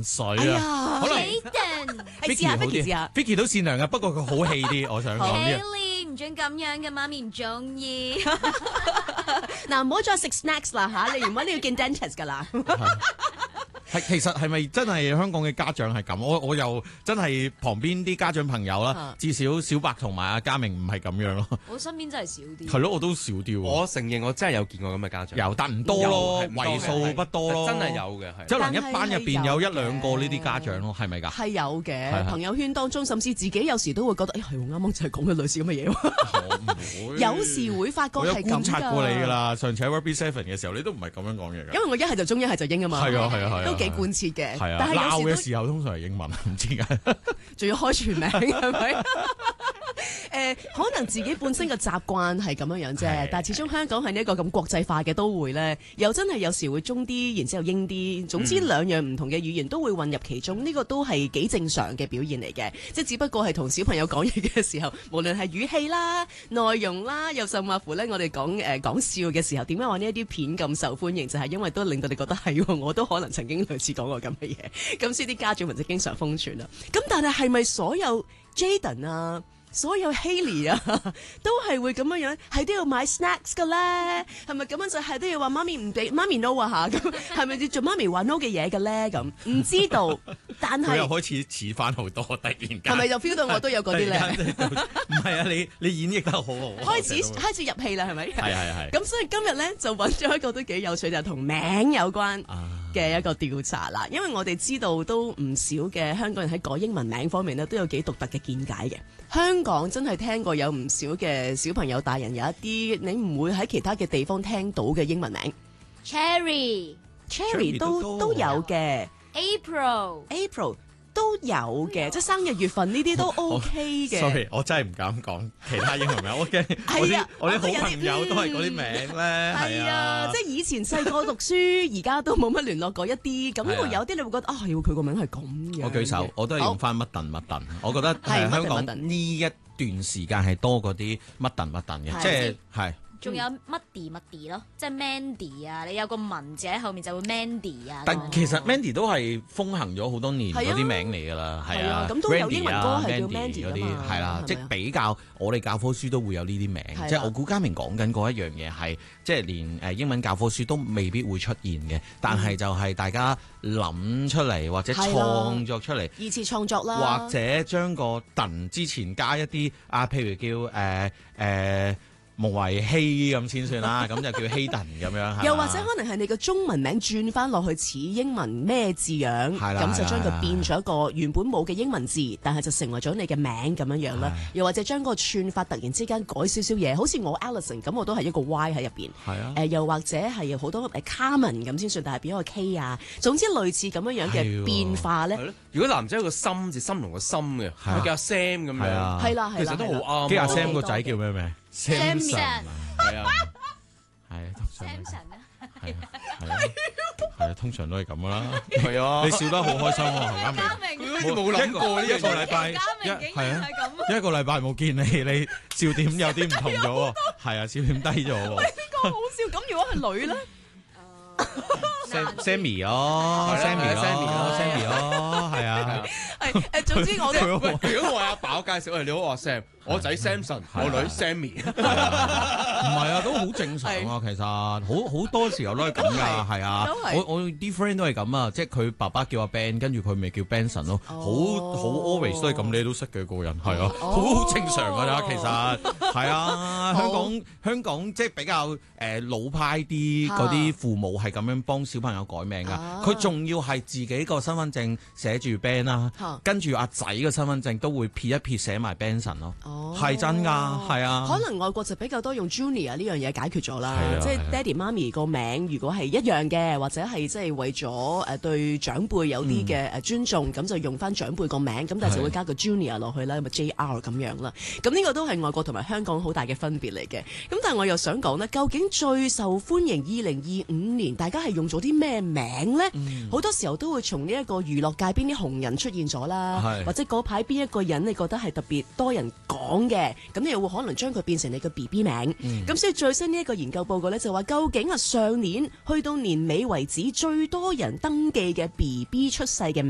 純粹啊。可能 Vicky 好啲，Vicky 都善良嘅，不過佢好氣啲。我想講呢。 Haley 唔准咁樣嘅，媽咪唔中意。 嗱，唔好再食 snacks 啦嚇，你唔好你要見 dentist 㗎啦。 其實係咪真係香港嘅家長係咁？我又真係旁邊啲家長朋友啦，至少小白同埋阿嘉明唔係咁樣咯。 我身邊真係少啲。 係咯，我都少啲喎。 我承認我真係有見過咁嘅家長， 有，但唔多咯，為數不多咯。 真係有嘅，係。 可能一班入邊有一兩個呢啲家長咯，係咪㗎？ 係有嘅，朋友圈當中，甚至自己有時都會覺得，係啱啱就係講嘅類似咁嘅嘢喎。有時會發覺係咁㗎。我有觀察過你㗎啦，上次喺 Rugby7嘅時候，你都唔係咁樣講嘢㗎。 因為我一係就中，一係就英啊嘛。 係啊， 都幾貫徹嘅。 係啊，鬧嘅時候通常係英文，唔知點解。 仲要開全名係咪？可能自己本身嘅習慣係咁樣啫，但係始終香港係一個咁國際化嘅都會咧，又真係有時會中啲，然之後英啲，總之兩樣唔同嘅語言都會混入其中，呢個都係幾正常嘅表現嚟嘅，即係只不過係同小朋友講嘢嘅時候，無論係語氣啦、內容啦，又甚或乎咧，我哋講笑嘅時候，點解話呢一啲片咁受歡迎，就係因為都令到你覺得係，我都可能曾經類似講過咁嘅嘢，咁所以啲家長們就經常瘋傳啦。咁但係咪所有 Jaden 啊？所有 Haley 啊，都係會咁樣，係都要買 snacks 㗎咧，係咪咁樣就係都要話媽咪唔俾媽咪 no 啊嚇？咁係咪要做媽咪話 no 嘅嘢嘅咧？咁唔知道，但係佢又開始似翻好多，突然間係咪就 feel 到我都有嗰啲咧？ 唔係啊，你演繹得好好， 開始入戲啦，係咪？ 係。 咁所以今日咧就揾咗一個都幾有趣，就係同名有關嘅一個調查啦。因為我哋知道都唔少嘅香港人喺改英文名方面咧都有幾獨特嘅見解嘅。香港真係聽過有唔少嘅小朋友大人有一啲你唔會喺其他嘅地方聽到嘅英文名 Cherry 都有嘅 April 都有嘅，即係生日月份呢啲都 OK 嘅。 Sorry， 我真係唔敢講其他英文名，我驚我啲好朋友都係嗰啲名咧。係啊， 即係以前細個讀書，而家都冇乜聯絡過一啲。咁會有啲你會覺得佢個名係咁樣。 我舉手，我都係用翻乜頓。我覺得香港呢一段時間係多嗰啲乜頓嘅，即係。 仲有Muddy 咯，即係 Mandy 啊！你有個文字喺後面就會 Mandy 啊。 但其實 Mandy 都係風行咗好多年嗰啲名嚟㗎啦，係啊。 咁都有英文歌係叫 Mandy 嗰啲，係啦，即係比較我哋教科書都會有呢啲名。即係我估嘉明講緊嗰一樣嘢係，即係連英文教科書都未必會出現嘅，但係就係大家諗出嚟或者創作出嚟， 二次創作啦， 或者將個頓之前加一啲譬如叫無為希咁先算啦，咁就叫希頓咁樣。 又或者可能係你個中文名轉翻落去似英文咩字樣，咁就將佢變咗一個原本冇嘅英文字，但係就成為咗你嘅名咁樣啦。又或者將個串法突然之間改少少嘢，好似我 Alison 咁，我都係一個 Y 喺入邊。又或者係好多Carmen 咁先算，但係變咗個 K 啊。總之類似咁樣嘅變化咧。 如果男仔有個心字，心同個心嘅，佢叫阿 Sam 咁樣， 係啦， 其實都好啱。 阿 Sam 個仔叫咩名？Samson 係啊，通常都係咁噶啦。係啊，你笑得好開心啊， 嘉明， 冇諗過呢一個禮拜， 一個禮拜冇見你笑點有啲唔同咗喎。係啊，笑點低咗喎。 呢個好笑，咁如果係女咧 ？Sammy 咯，Sammy 咯，係啊。 總之我如果我阿爸介紹，你好，我阿 Sam。我仔 Samson，我女 Sammy， 唔係啊，都好正常啊。其實好多時候都係咁噶，係啊。我啲 friend 都係咁啊，即係佢爸爸叫阿 Ben， 跟住佢咪叫 Benson 咯。好 always 都係咁，你都識嘅個人，係啊，好正常噶咋。其實係啊，香港即係比較老派啲嗰啲父母係咁樣幫小朋友改名噶。佢仲要係自己個身份證寫住 Ben 啦，跟住阿仔嘅身份證都會撇一撇寫埋 Benson 咯。係真㗎，係啊。可能外國就比較多用 Junior 呢樣嘢解決咗啦，即係爹哋媽咪個名如果係一樣嘅，或者係即係為咗對長輩有啲嘅尊重，咁就用翻長輩個名，咁但係就會加個 Junior 落去啦，咁 JR 咁樣啦。咁呢個都係外國同埋香港好大嘅分別嚟嘅。咁但係我又想講呢，究竟最受歡迎2025年大家係用咗啲咩名呢？好多時候都會從呢一個娛樂界邊啲紅人出現咗啦，或者嗰排邊一個人你覺得係特別多人講嘅，咁你又會可能將佢變成你嘅 BB 名。咁所以最新呢一個研究報告咧就話，究竟上年去到年尾為止最多人登記嘅 BB 出世嘅